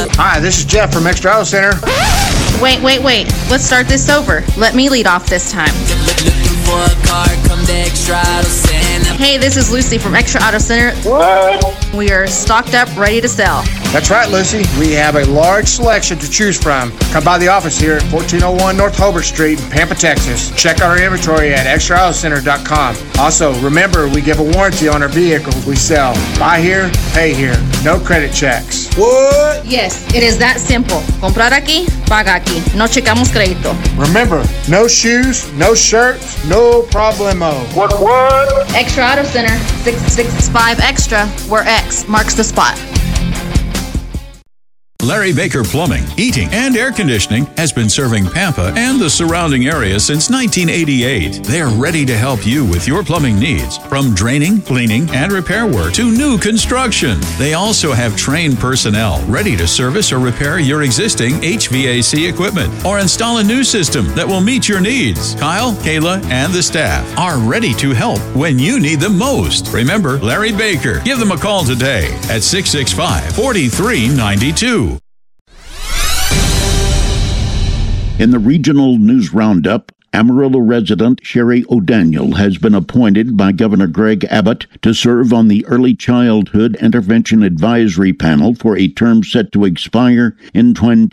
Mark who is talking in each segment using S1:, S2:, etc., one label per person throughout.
S1: Hi, this is Jeff from Extra Auto Center.
S2: Wait. Let's start this over. Let me lead off this time. Hey, this is Lucy from Extra Auto Center.
S1: What?
S2: We are stocked up, ready to sell.
S1: That's right, Lucy. We have a large selection to choose from. Come by the office here at 1401 North Hobart Street in Pampa, Texas. Check out our inventory at extraautocenter.com. Also, remember, we give a warranty on our vehicles we sell. Buy here, pay here. No credit checks.
S3: What?
S2: Yes, it is that simple. Comprar aquí, paga aquí. No checamos crédito.
S1: Remember, no shoes, no shirts, no problemo.
S3: What?
S2: Extra Auto Center, 665 Extra, where X marks the spot.
S4: Larry Baker Plumbing, Heating, and Air Conditioning has been serving Pampa and the surrounding area since 1988. They're ready to help you with your plumbing needs, from draining, cleaning, and repair work to new construction. They also have trained personnel ready to service or repair your existing HVAC equipment or install a new system that will meet your needs. Kyle, Kayla, and the staff are ready to help when you need them most. Remember Larry Baker. Give them a call today at 665-4392.
S5: In the regional news roundup, Amarillo resident Sherry O'Daniel has been appointed by Governor Greg Abbott to serve on the Early Childhood Intervention Advisory Panel for a term set to expire in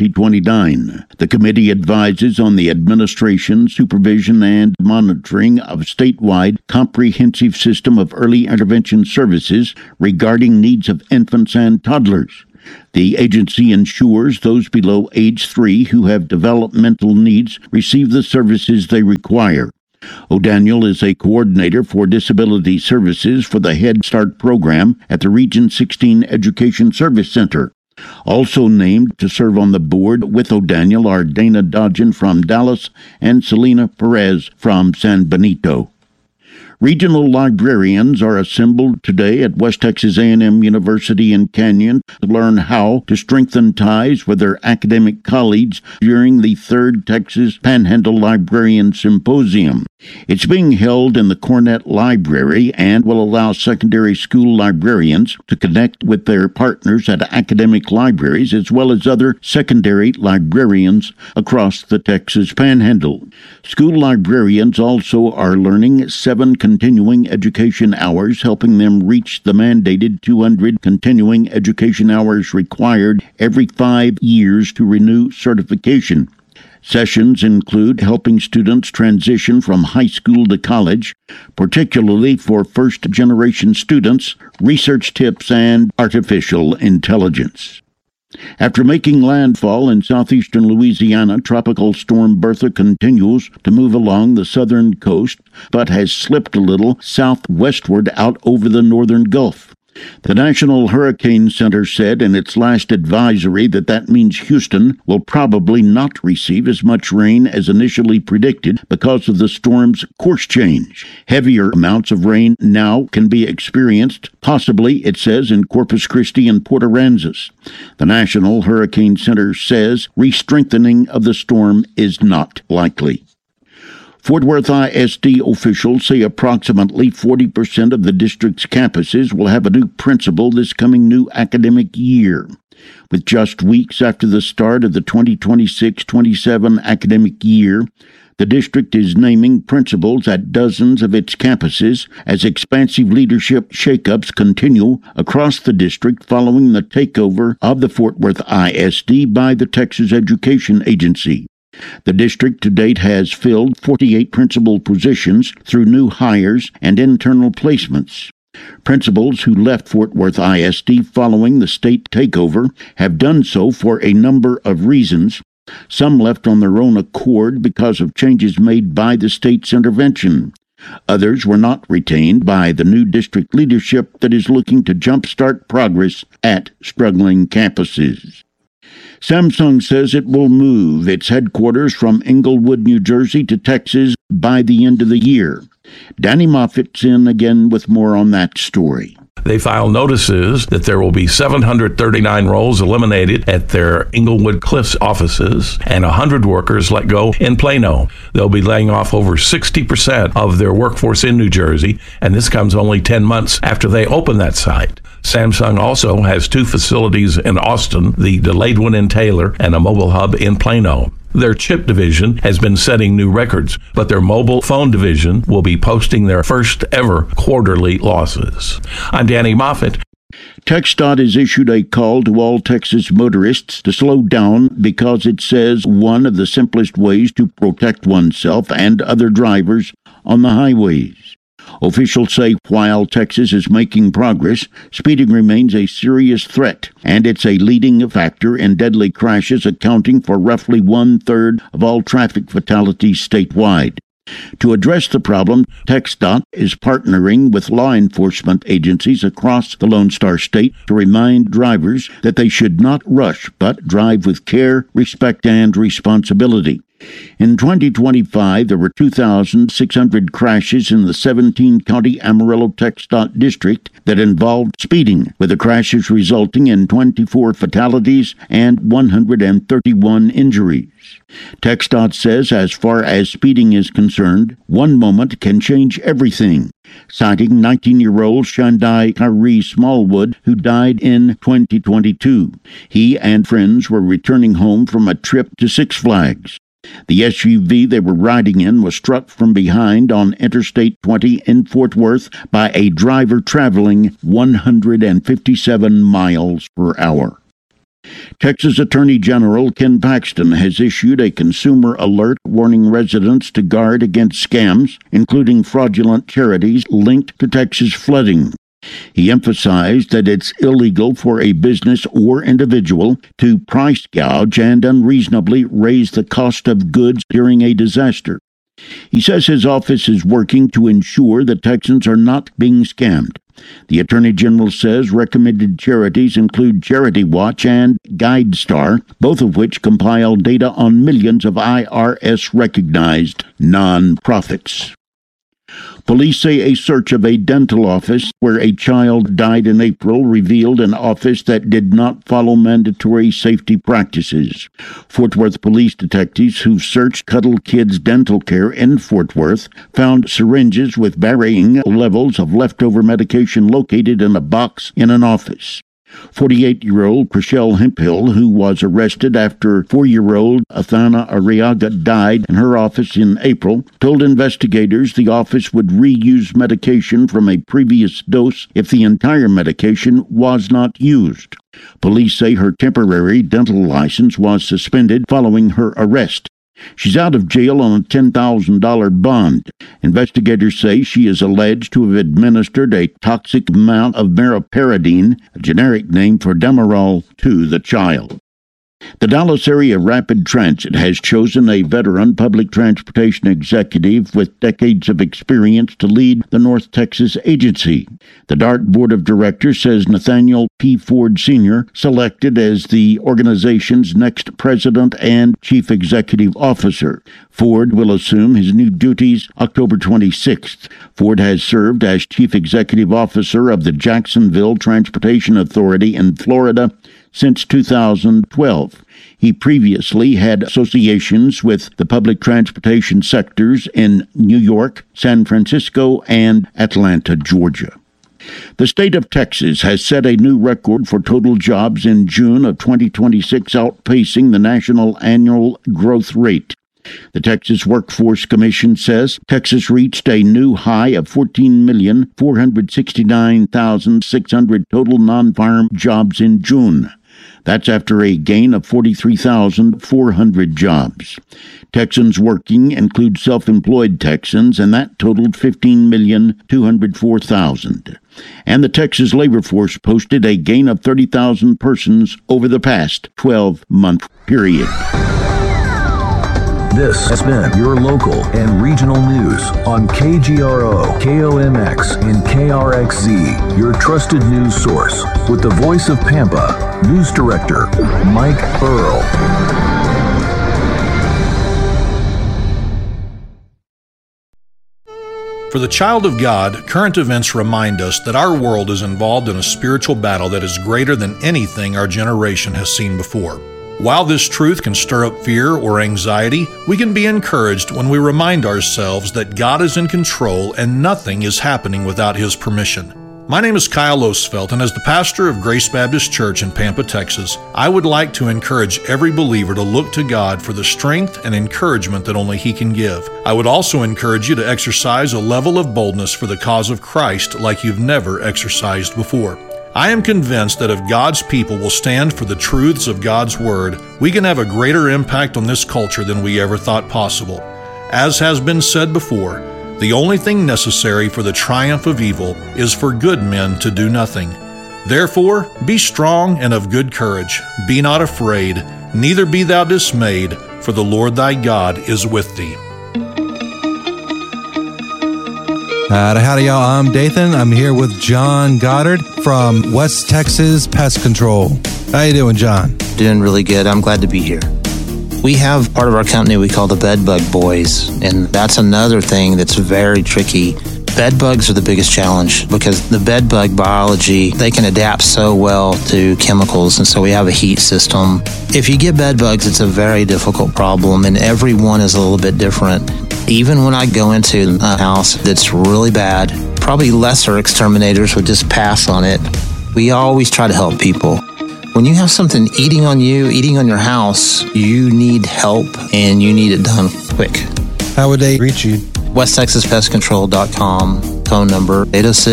S5: 2029. The committee advises on the administration, supervision, and monitoring of a statewide comprehensive system of early intervention services regarding needs of infants and toddlers. The agency ensures those below age 3 who have developmental needs receive the services they require. O'Daniel is a coordinator for disability services for the Head Start program at the Region 16 Education Service Center. Also named to serve on the board with O'Daniel are Dana Dodgen from Dallas and Selena Perez from San Benito. Regional librarians are assembled today at West Texas A&M University in Canyon to learn how to strengthen ties with their academic colleagues during the 3rd Texas Panhandle Librarian Symposium. It's being held in the Cornett Library and will allow secondary school librarians to connect with their partners at academic libraries as well as other secondary librarians across the Texas Panhandle. School librarians also are learning 7 continuing education hours, helping them reach the mandated 200 continuing education hours required every 5 years to renew certification. Sessions include helping students transition from high school to college, particularly for first-generation students, research tips, and artificial intelligence. After making landfall in southeastern Louisiana, Tropical Storm Bertha continues to move along the southern coast, but has slipped a little southwestward out over the northern Gulf. The National Hurricane Center said in its last advisory that means Houston will probably not receive as much rain as initially predicted because of the storm's course change. Heavier amounts of rain now can be experienced, possibly, it says, in Corpus Christi and Port Aransas. The National Hurricane Center says re-strengthening of the storm is not likely. Fort Worth ISD officials say approximately 40% of the district's campuses will have a new principal this coming new academic year. With just weeks after the start of the 2026-27 academic year, the district is naming principals at dozens of its campuses as expansive leadership shakeups continue across the district following the takeover of the Fort Worth ISD by the Texas Education Agency. The district to date has filled 48 principal positions through new hires and internal placements. Principals who left Fort Worth ISD following the state takeover have done so for a number of reasons. Some left on their own accord because of changes made by the state's intervention. Others were not retained by the new district leadership that is looking to jumpstart progress at struggling campuses. Samsung says it will move its headquarters from Englewood, New Jersey to Texas by the end of the year. Danny Moffitt's in again with more on that story.
S6: They filed notices that there will be 739 roles eliminated at their Englewood Cliffs offices and 100 workers let go in Plano. They'll be laying off over 60% of their workforce in New Jersey, and this comes only 10 months after they open that site. Samsung also has 2 facilities in Austin, the delayed one in Taylor, and a mobile hub in Plano. Their chip division has been setting new records, but their mobile phone division will be posting their first ever quarterly losses. I'm Danny Moffett.
S5: TxDOT has issued a call to all Texas motorists to slow down because it says one of the simplest ways to protect oneself and other drivers on the highways. Officials say while Texas is making progress, speeding remains a serious threat, and it's a leading factor in deadly crashes, accounting for roughly 1/3 of all traffic fatalities statewide. To address the problem, TxDOT is partnering with law enforcement agencies across the Lone Star State to remind drivers that they should not rush, but drive with care, respect, and responsibility. In 2025, there were 2,600 crashes in the 17-county Amarillo TxDOT district that involved speeding, with the crashes resulting in 24 fatalities and 131 injuries. TxDOT says as far as speeding is concerned, one moment can change everything, citing 19-year-old Shandai Kyrie Smallwood, who died in 2022. He and friends were returning home from a trip to Six Flags. The SUV they were riding in was struck from behind on Interstate 20 in Fort Worth by a driver traveling 157 miles per hour. Texas Attorney General Ken Paxton has issued a consumer alert warning residents to guard against scams, including fraudulent charities linked to Texas flooding. He emphasized that it's illegal for a business or individual to price gouge and unreasonably raise the cost of goods during a disaster. He says his office is working to ensure that Texans are not being scammed. The Attorney General says recommended charities include Charity Watch and GuideStar, both of which compile data on millions of IRS-recognized nonprofits. Police say a search of a dental office where a child died in April revealed an office that did not follow mandatory safety practices. Fort Worth police detectives who searched Cuddle Kids Dental Care in Fort Worth found syringes with varying levels of leftover medication located in a box in an office. 48-year-old Chriselle Hemphill, who was arrested after 4-year-old Athana Arriaga died in her office in April, told investigators the office would reuse medication from a previous dose if the entire medication was not used. Police say her temporary dental license was suspended following her arrest. She's out of jail on a $10,000 bond. Investigators say she is alleged to have administered a toxic amount of meroperidine, a generic name for Demerol, to the child. The Dallas Area Rapid Transit has chosen a veteran public transportation executive with decades of experience to lead the North Texas agency. The DART Board of Directors says Nathaniel P. Ford Sr., selected as the organization's next president and chief executive officer. Ford will assume his new duties October 26th. Ford has served as chief executive officer of the Jacksonville Transportation Authority in Florida since 2012. He previously had associations with the public transportation sectors in New York, San Francisco, and Atlanta, Georgia. The state of Texas has set a new record for total jobs in June of 2026, outpacing the national annual growth rate. The Texas Workforce Commission says Texas reached a new high of 14,469,600 total non-farm jobs in June. That's after a gain of 43,400 jobs. Texans working include self-employed Texans, and that totaled 15,204,000. And the Texas labor force posted a gain of 30,000 persons over the past 12-month period.
S3: This has been your local and regional news on KGRO, KOMX, and KRXZ, your trusted news source. With the voice of Pampa, News Director Mike Earl.
S7: For the child of God, current events remind us that our world is involved in a spiritual battle that is greater than anything our generation has seen before. While this truth can stir up fear or anxiety, we can be encouraged when we remind ourselves that God is in control and nothing is happening without His permission. My name is Kyle Osfelt, and as the pastor of Grace Baptist Church in Pampa, Texas, I would like to encourage every believer to look to God for the strength and encouragement that only He can give. I would also encourage you to exercise a level of boldness for the cause of Christ like you've never exercised before. I am convinced that if God's people will stand for the truths of God's Word, we can have a greater impact on this culture than we ever thought possible. As has been said before, the only thing necessary for the triumph of evil is for good men to do nothing. Therefore, be strong and of good courage. Be not afraid, neither be thou dismayed, for the Lord thy God is with thee.
S8: Howdy, y'all. I'm Dathan. I'm here with John Goddard from West Texas Pest Control. How you doing, John?
S9: Doing really good. I'm glad to be here. We have part of our company we call the Bed Bug Boys, and that's another thing that's very tricky. Bed bugs are the biggest challenge because the bed bug biology, they can adapt so well to chemicals, and so we have a heat system. If you get bed bugs, it's a very difficult problem, and every one is a little bit different. Even when I go into a house that's really bad, probably lesser exterminators would just pass on it. We always try to help people. When you have something eating on you, eating on your house, you need help and you need it done quick.
S8: How would they reach you?
S9: WestTexasPestControl.com, phone number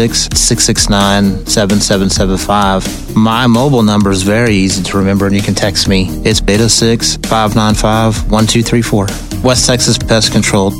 S9: 806-669-7775. My mobile number is very easy to remember and you can text me. It's 806-595-1234. West Texas Pest Control.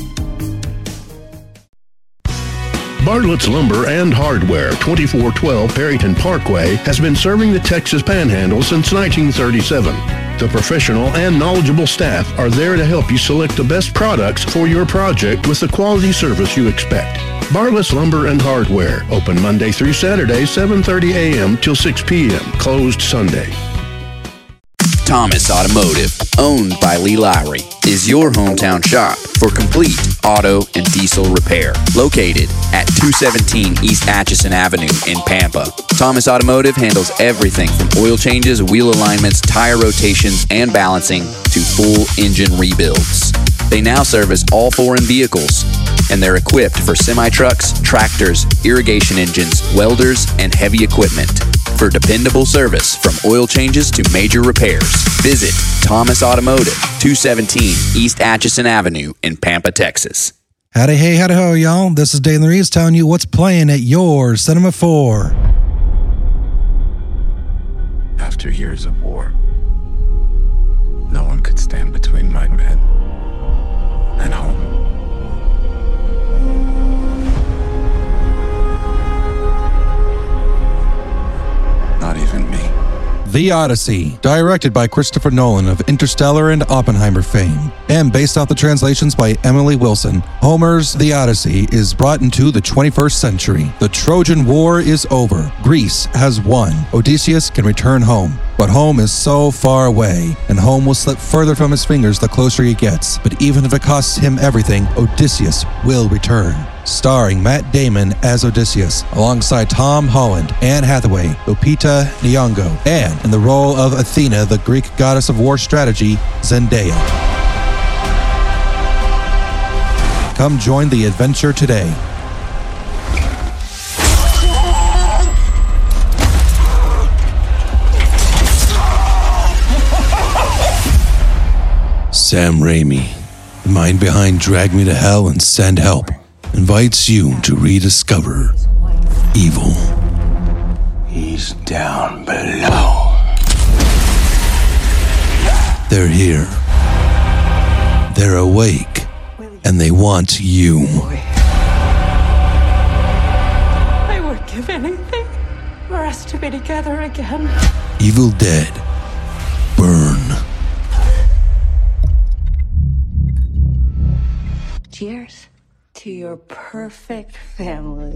S10: Bartlett's Lumber and Hardware, 2412 Perryton Parkway, has been serving the Texas Panhandle since 1937. The professional and knowledgeable staff are there to help you select the best products for your project with the quality service you expect. Bartlett's Lumber and Hardware, open Monday through Saturday, 7:30 a.m. till 6 p.m., closed Sunday.
S11: Thomas Automotive, owned by Lee Lowry, is your hometown shop for complete auto and diesel repair. Located at 217 East Atchison Avenue in Pampa. Thomas Automotive handles everything from oil changes, wheel alignments, tire rotations, and balancing to full engine rebuilds. They now service all foreign vehicles, and they're equipped for semi-trucks, tractors, irrigation engines, welders, and heavy equipment. For dependable service from oil changes to major repairs, visit Thomas Automotive, 217 East Atchison Avenue in Pampa, Texas.
S8: Howdy, hey, howdy, ho, y'all. This is Dave Reeves telling you what's playing at your Cinema 4.
S12: After years of war, no one could stand between my men and home. Not even me.
S8: The Odyssey, directed by Christopher Nolan of Interstellar and Oppenheimer fame, and based off the translations by Emily Wilson, Homer's The Odyssey is brought into the 21st century. The Trojan War is over. Greece has won. Odysseus can return home. But home is so far away, and home will slip further from his fingers the closer he gets. But even if it costs him everything, Odysseus will return. Starring Matt Damon as Odysseus, alongside Tom Holland, Anne Hathaway, Lupita Nyong'o, and in the role of Athena, the Greek goddess of war strategy, Zendaya. Come join the adventure today. Sam Raimi, the mind behind Drag Me to Hell and Send Help, invites you to rediscover evil.
S12: He's down below.
S8: They're here. They're awake, and they want you.
S13: I would give anything for us to be together again.
S8: Evil Dead. Burn.
S13: Cheers to your perfect family.